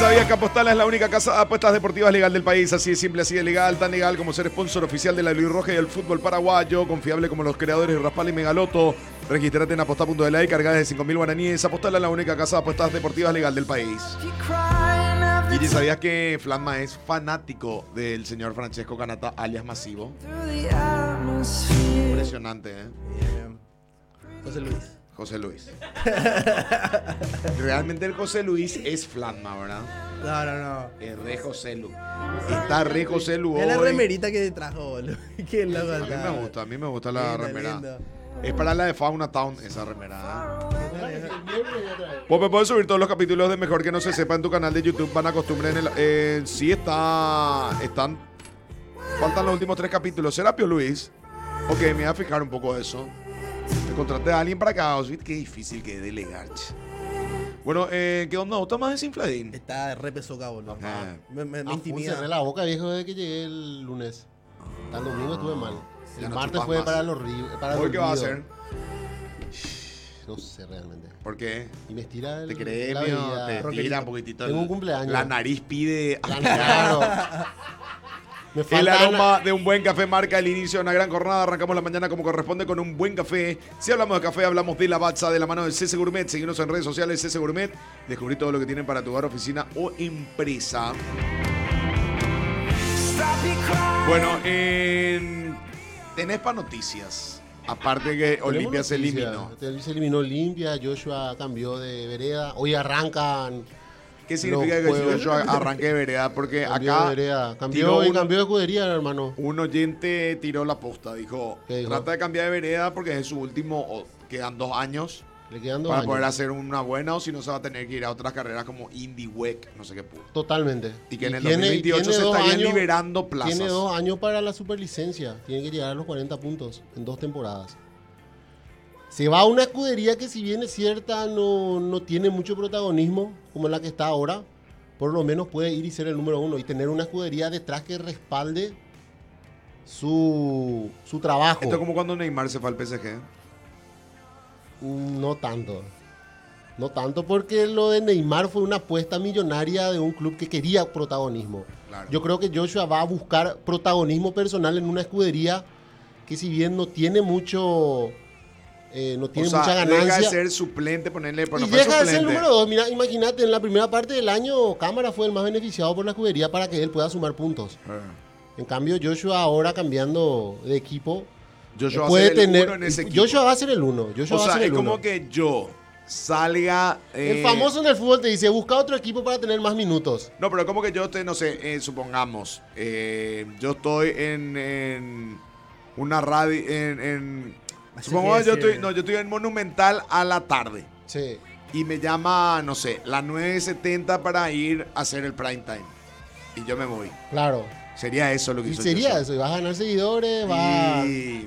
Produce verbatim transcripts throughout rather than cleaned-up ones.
¿Sabías que Apostala es la única casa de apuestas deportivas legal del país? Así de simple, así de legal, tan legal como ser sponsor oficial de la Luis Roja y el fútbol paraguayo, confiable como los creadores de Raspal y Megaloto. Regístrate en aposta punto de la y carga de cinco mil guaraníes. Apostala es la única casa de apuestas deportivas legal del país. Y ¿sabías que Flasma es fanático del señor Francesco Canata, alias Masivo? Impresionante, ¿eh? Bien. José Luis. José Luis. Realmente el José Luis es Flasma, ¿verdad? No, no, no. Es re José Lu. Está re José Lu hoy. Es la remerita que trajo, boludo. Qué loco. A mí me gusta, a mí me gusta la Lindo, remera. lindo. Es para la de Fauna Town esa remera. ¿eh? Vos me puedes subir todos los capítulos de Mejor que no se sepa en tu canal de YouTube. Van a acostumbrar en el. Eh, sí está. Están. Faltan los últimos tres capítulos. ¿Será Pio Luis? Ok, me voy a fijar un poco de eso. Me contraté a alguien para acá. Qué difícil que es delegar. che. Bueno, eh, ¿qué onda? ¿Está más desinfladín? Está re pesoca, boludo. Ah. Me, me, me Ah, intimida. cerré la boca, viejo, desde que llegué el lunes. Hasta el domingo estuve mal. Ya El no martes chupas fue más. para los ríos. Para ¿Hoy el qué vas a olvido. hacer? No sé realmente. ¿Por qué? Y me estira el. ¿Te crees, la mío? bebida. Te Roquerito. tira un poquitito. Tengo el- un cumpleaños. La nariz pide. Claro. Me El falta aroma de un buen café marca el inicio de una gran jornada. Arrancamos la mañana como corresponde con un buen café. Si hablamos de café, hablamos de Lavazza de la mano de C C Gourmet. Seguimos en redes sociales C C Gourmet. Descubrí todo lo que tienen para tu hogar, oficina o empresa. Bueno, en... tenés para noticias. Aparte que Tenemos Olimpia se noticias. eliminó. Se eliminó Olimpia, Joshua cambió de vereda. Hoy arrancan. ¿Qué significa Los que juegos. yo arranque de vereda? Porque Cambió acá de vereda. tiró Cambió y uno- cambió de escudería, hermano. un oyente tiró la posta. Dijo, ¿Qué dijo? trata de cambiar de vereda porque es su último, o quedan dos años. Le quedan dos Para años. poder hacer una buena, o si no se va a tener que ir a otras carreras como Indy W E C, no sé qué pudo. Totalmente. Y que en el tiene- dos mil veintiocho tiene se dos estarían años- liberando plazas. Tiene dos años para la superlicencia. Tiene que llegar a los cuarenta puntos en dos temporadas. Se va a una escudería que, si bien es cierta, no, no tiene mucho protagonismo como la que está ahora. Por lo menos puede ir y ser el número uno y tener una escudería detrás que respalde su, su trabajo. Esto es como cuando Neymar se fue al P S G. No tanto. No tanto porque lo de Neymar fue una apuesta millonaria de un club que quería protagonismo. Claro. Yo creo que Joshua va a buscar protagonismo personal en una escudería que, si bien no tiene mucho, eh, no tiene o sea, mucha deja de ganancia, ser suplente, ponerle, pero y no fue deja de ser el suplente. número dos. Mira, imagínate, en la primera parte del año Cámara fue el más beneficiado por la escudería para que él pueda sumar puntos. Ah. En cambio, Joshua ahora cambiando de equipo Joshua puede va a ser el tener. uno en ese equipo. Joshua va a ser el uno. Joshua O va a sea, ser es el como uno. que yo salga... El eh, famoso en el fútbol te dice, busca otro equipo para tener más minutos. No, pero como que yo, te, no sé, eh, supongamos, eh, yo estoy en, en una radio, en... en Así supongamos que yo decir- estoy, no, yo estoy en Monumental a la tarde. Sí. Y me llama, no sé, las nueve setenta para ir a hacer el prime time. Y yo me voy. Claro. Sería eso lo que Y hizo sería Joshua. eso, y vas a ganar seguidores, va... Y...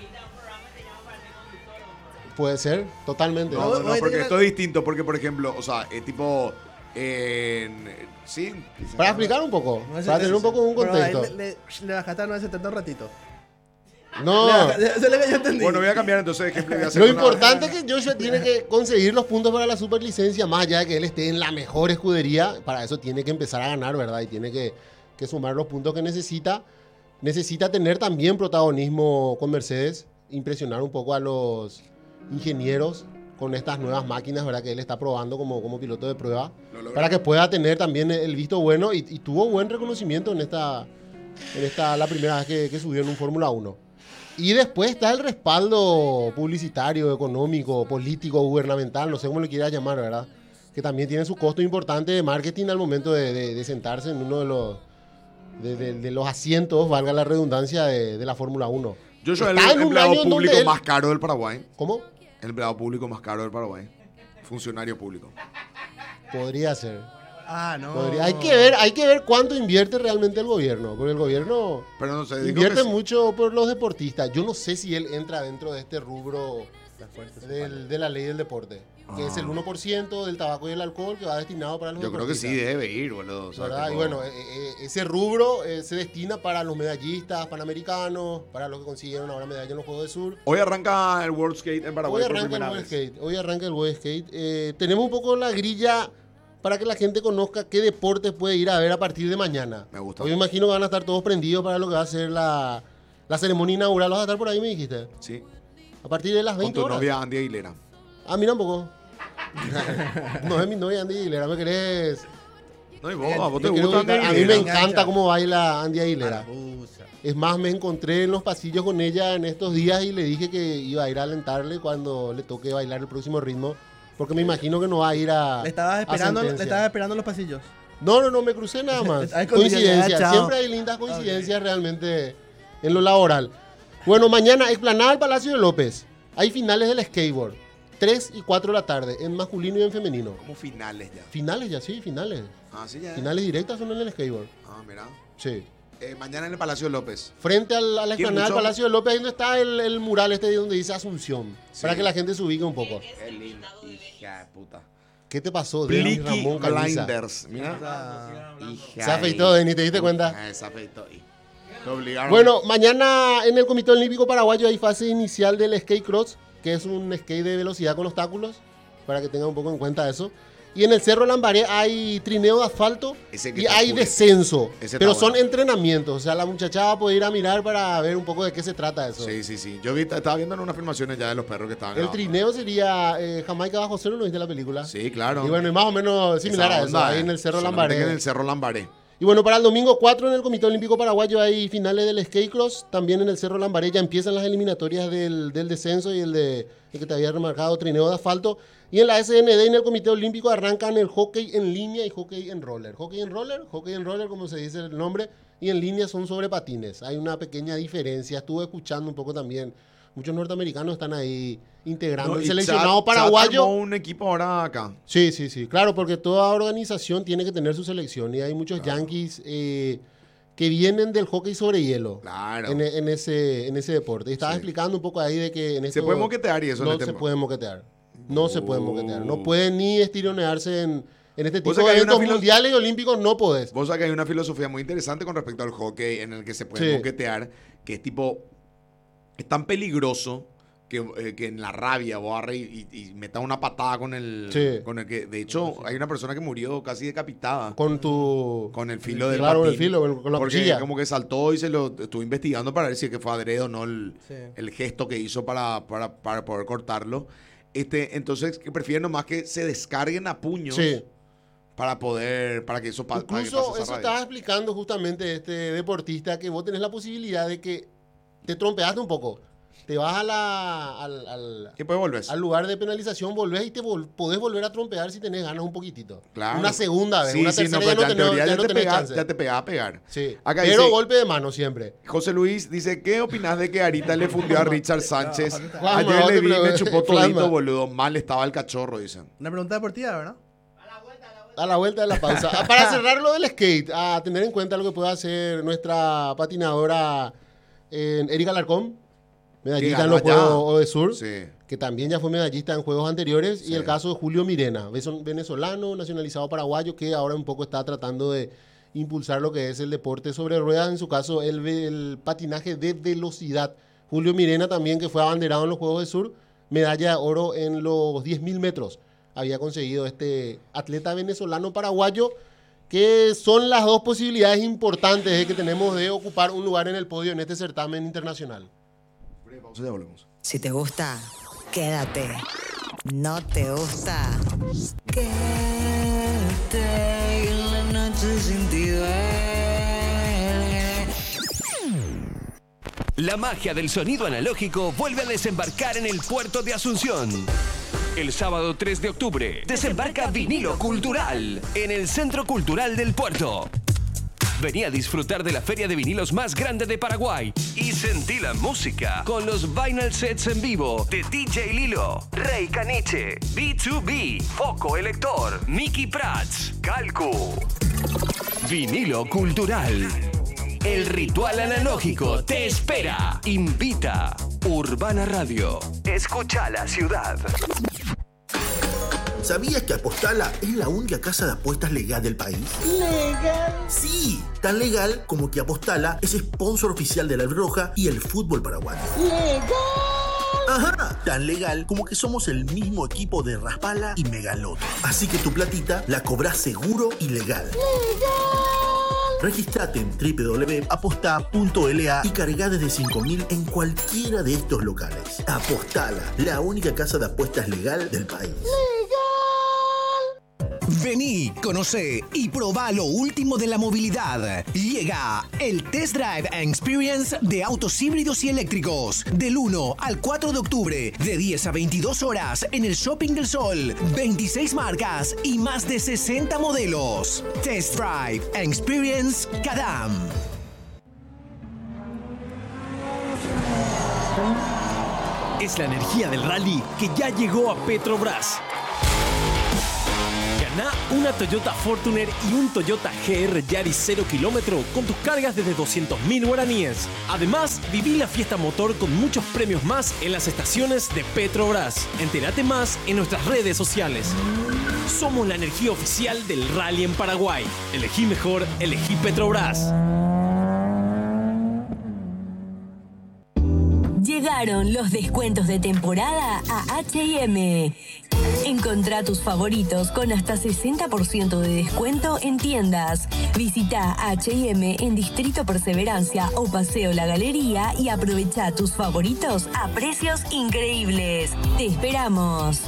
Puede ser, totalmente. No, no, Oye, no, oye, porque te- esto es distinto, porque por ejemplo, o sea, es tipo... en- sí. Para explicar un poco, No sé, para tener un poco un pero ahí contexto. Le, le, le bajaste a nueve setenta un ratito. No, Le baja- Eso es lo que yo entendí. Bueno, voy a cambiar entonces de ejemplo. y voy a hacer lo una- importante es que Joshua tiene que conseguir los puntos para la superlicencia, más allá de que él esté en la mejor escudería. Para eso tiene que empezar a ganar, ¿verdad? Y tiene que, que sumar los puntos que necesita. Necesita tener también protagonismo con Mercedes, impresionar un poco a los ingenieros con estas nuevas máquinas, ¿verdad? Que él está probando como, como piloto de prueba, Lo logró. para que pueda tener también el visto bueno, y, y tuvo buen reconocimiento en esta, en esta la primera vez que, que subió en un Fórmula uno. Y después está el respaldo publicitario, económico, político, gubernamental, no sé cómo lo quieras llamar, ¿verdad? Que también tiene su costo importante de marketing al momento de, de- de sentarse en uno de los, de, de- de los asientos, valga la redundancia, de, de la Fórmula uno. Yo soy el Está en un empleado año en público donde él- más caro del Paraguay. ¿Cómo? El empleado público más caro del Paraguay. Funcionario público. Podría ser. Ah, no. Podría- Hay que ver, hay que ver cuánto invierte realmente el gobierno, porque el gobierno Pero no sé, digo invierte que sí. mucho por los deportistas. Yo no sé si él entra dentro de este rubro Las fuerzas del- de la ley del deporte, que es el uno por ciento del tabaco y el alcohol que va destinado para los Yo creo que sí deportistas. debe ir, boludo. O sea, ¿Verdad? tipo- Y bueno, eh, eh, ese rubro eh, se destina para los medallistas panamericanos, para los que consiguieron ahora medalla en los Juegos del Sur. Hoy arranca el World Skate en Paraguay Hoy por arranca el primera World vez. Skate. Hoy arranca el World Skate. Eh, tenemos un poco la grilla para que la gente conozca qué deportes puede ir a ver a partir de mañana. Me gusta. Hoy me imagino que van a estar todos prendidos para lo que va a ser la, la ceremonia inaugural. ¿Vas a estar por ahí, me dijiste? Sí. A partir de las Con veinte tu horas. novia Andy Aguilera. Ah, mira un poco. No es mi novia Andy Aguilera, ¿me querés? No, y vos, a vos te Yo quiero gusta Andy ubicar- a mí me Aguilera. encanta cómo baila Andy Aguilera. Abusa. Es más, me encontré en los pasillos con ella en estos días y le dije que iba a ir a alentarle cuando le toque bailar el próximo ritmo. Porque me imagino que no va a ir a. Le estabas a esperando, le sentencia. estabas esperando en los pasillos. No, no, no, me crucé nada más. Hay coincidencias, Coincidencias. chao. Siempre hay lindas coincidencias realmente en lo laboral. Bueno, mañana, explanada del Palacio de López. Hay finales del skateboard. tres y cuatro de la tarde, en masculino y en femenino. Como finales ya. Finales ya, sí, finales. Ah, sí, ya. Finales directas son en el skateboard. Ah, mira. Sí. Eh, mañana en el Palacio de López. Frente al, a la ¿Tiene explanada del mucho? Palacio de López, ahí donde está el, el mural este donde dice Asunción. Sí. Para que la gente se ubique un poco. Qué lindo. Hija de puta. ¿Qué te pasó, Denis Plicky Ramón Caniza? Blinders. Mira. Ah, Hija Se afeitó, de- Denis, ¿te diste cuenta? Ah, se afeitó. y- Lo obligaron. Bueno, mañana en el Comité Olímpico Paraguayo hay fase inicial del skate cross, que es un skate de velocidad con obstáculos, para que tengan un poco en cuenta eso. Y en el Cerro Lambaré hay trineo de asfalto Ese que y está hay cool. descenso. Ese Pero está son bueno. entrenamientos, o sea, la muchacha va a poder ir a mirar para ver un poco de qué se trata eso. Sí, sí, sí. Yo vi, estaba viendo en unas filmaciones ya de los perros que estaban El grabando. trineo sería eh, Jamaica bajo cero, ¿no viste la película? Sí, claro. Y bueno, y más o menos similar Esa a eso, onda, ahí eh. en el Cerro Solamente Lambaré. que en el Cerro Lambaré. Y bueno, para el domingo cuatro en el Comité Olímpico Paraguayo hay finales del skate cross. También en el Cerro Lambaré ya empiezan las eliminatorias del, del descenso y el de el que te había remarcado, trineo de asfalto. Y en la S N D, en el Comité Olímpico, arrancan el hockey en línea y hockey en roller. Hockey en roller, hockey en roller, como se dice el nombre, y en línea son sobre patines. Hay una pequeña diferencia. Estuve escuchando un poco también. Muchos norteamericanos están ahí integrando. No, el y seleccionado Chad- paraguayo. Chad armó un equipo ahora acá. Sí, sí, sí. Claro, porque toda organización tiene que tener su selección. Y hay muchos yankees eh, que vienen del hockey sobre hielo. Claro. En, en ese, en ese deporte. Y estaba Sí. explicando un poco ahí de que en Se esto puede moquetear y eso no en este se mo- puede moquetear. No se puede moquetear. No Oh. pueden ni estironearse en, en este tipo Vos sabés de que hay una eventos filo- mundiales y olímpicos. No podés. Vos sabés que hay una filosofía muy interesante con respecto al hockey en el que se puede Sí. moquetear, que es tipo, es tan peligroso que, eh, que en la rabia vos agarres y, y, y metas una patada con el, Sí. con el que, de hecho, hay una persona que murió casi decapitada con, Con tu... el filo del Claro, patín, el filo, con- con la porque cuchilla. como que saltó y se lo estuvo investigando para ver si es que fue adrede o no el, Sí. el gesto que hizo para, para, para poder cortarlo. Este, entonces, que prefieren nomás que se descarguen a puños Sí. para poder, para que eso pa- para que Incluso pase esa eso rabia. estaba explicando justamente este deportista que vos tenés la posibilidad de que te trompeaste un poco. Te vas a la, al, al, ¿Qué puede volver? al lugar de penalización, volvés y te vol- podés volver a trompear si tenés ganas un poquitito. Claro. Una segunda vez, Sí, una sí, tercera no, ya pero no ya en tenés, teoría ya ya no te tenés pegás- chance. ya te pegaba a pegar. Sí. Acá Pero dice- golpe de mano siempre. José Luis dice, ¿qué opinás de que Arita le fundió a Richard Sánchez? Juan, Ayer no, le te vi y me pregunto, chupó Flamma. todito, boludo. Mal estaba el cachorro, dicen. Una pregunta deportiva, ¿verdad? A la vuelta de la pausa. Ah, Para cerrar lo del skate, a tener en cuenta lo que puede hacer nuestra patinadora eh, Erika Larcón, medallista en ganó los allá. Juegos Odesur, Sí. que también ya fue medallista en juegos anteriores, Sí. y el caso de Julio Mirena, ves- venezolano, nacionalizado paraguayo, que ahora un poco está tratando de impulsar lo que es el deporte sobre ruedas, en su caso el, ve- el patinaje de velocidad. Julio Mirena también, que fue abanderado en los Juegos del Sur, medalla de oro en los diez mil metros. Había conseguido este atleta venezolano paraguayo, que son las dos posibilidades importantes eh, que tenemos de ocupar un lugar en el podio en este certamen internacional. Breve pausa, ya volvemos. Si te gusta, quédate. No te gusta, quédate. En la noche sin ti duele. La magia del sonido analógico vuelve a desembarcar en el puerto de Asunción. El sábado tres de octubre desembarca Vinilo Cultural en el Centro Cultural del Puerto. Vení a disfrutar de la feria de vinilos más grande de Paraguay y sentí la música con los vinyl sets en vivo de D J Lilo, Rey Caniche, B dos B, Foco Elector, Mickey Prats, Calcu. Vinilo Cultural. El ritual analógico te espera. Invita Urbana Radio. Escucha la ciudad. ¿Sabías que Apostala es la única casa de apuestas legal del país? ¿Legal? Sí, tan legal como que Apostala es sponsor oficial de la Albirroja y el fútbol paraguayo. ¡Legal! Ajá, tan legal como que somos el mismo equipo de Raspala y Megaloto. Así que tu platita la cobrás seguro y legal. ¡Legal! Registrate en doble u doble u doble u punto aposta punto l a y cargá desde cinco mil en cualquiera de estos locales. Apostala, la única casa de apuestas legal del país. Vení, conocé y probá lo último de la movilidad. Llega el Test Drive and Experience de autos híbridos y eléctricos. Del uno al cuatro de octubre, de diez a veintidós horas, en el Shopping del Sol. veintiséis marcas y más de sesenta modelos. Test Drive and Experience Cadam. Es la energía del rally que ya llegó a Petrobras. Ganá una Toyota Fortuner y un Toyota G R Yaris cero kilómetro con tus cargas desde doscientos mil guaraníes. Además, viví la fiesta motor con muchos premios más en las estaciones de Petrobras. Entérate más en nuestras redes sociales. Somos la energía oficial del rally en Paraguay. Elegí mejor, elegí Petrobras. Llegaron los descuentos de temporada a H y M. Encontrá tus favoritos con hasta sesenta por ciento de descuento en tiendas. Visita H y M en Distrito Perseverancia o Paseo La Galería y aprovecha tus favoritos a precios increíbles. ¡Te esperamos!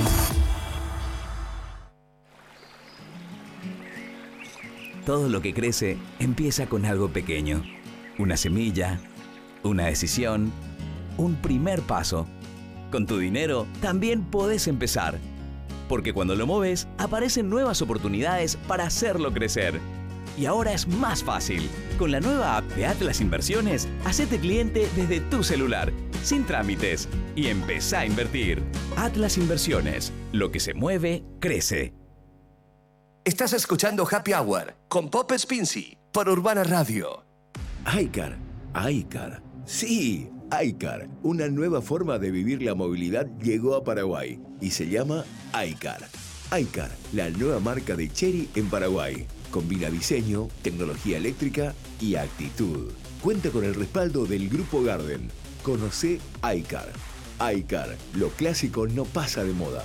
Todo lo que crece empieza con algo pequeño. Una semilla, una decisión, un primer paso. Con tu dinero también podés empezar. Porque cuando lo mueves, aparecen nuevas oportunidades para hacerlo crecer. Y ahora es más fácil. Con la nueva app de Atlas Inversiones, hacete cliente desde tu celular, sin trámites, y empezá a invertir. Atlas Inversiones. Lo que se mueve, crece. Estás escuchando Happy Hour con Pop Spincy por Urbana Radio. iCar, iCar. Sí, iCar. Una nueva forma de vivir la movilidad llegó a Paraguay y se llama iCar. iCar, la nueva marca de Chery en Paraguay. Combina diseño, tecnología eléctrica y actitud. Cuenta con el respaldo del Grupo Garden. Conoce iCar. iCar, lo clásico no pasa de moda.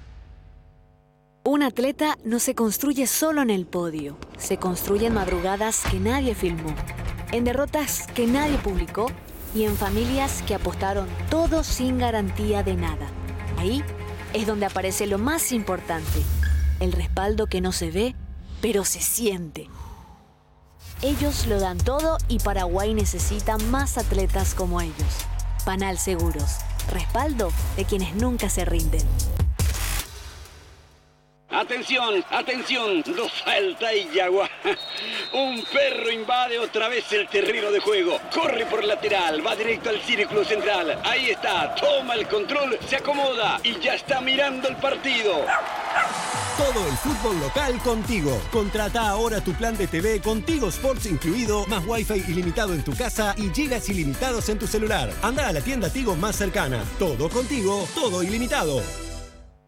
Un atleta no se construye solo en el podio. Se construye en madrugadas que nadie filmó, en derrotas que nadie publicó y en familias que apostaron todo sin garantía de nada. Ahí es donde aparece lo más importante, el respaldo que no se ve, pero se siente. Ellos lo dan todo y Paraguay necesita más atletas como ellos. Panal Seguros, respaldo de quienes nunca se rinden. Atención, atención, lo salta y Yagua. Un perro invade otra vez el terreno de juego. Corre por lateral, va directo al círculo central. Ahí está, toma el control, se acomoda y ya está mirando el partido. Todo el fútbol local contigo. Contrata ahora tu plan de T V con Tigo Sports incluido, más wifi ilimitado en tu casa y gigas ilimitados en tu celular. Anda a la tienda Tigo más cercana. Todo contigo, todo ilimitado.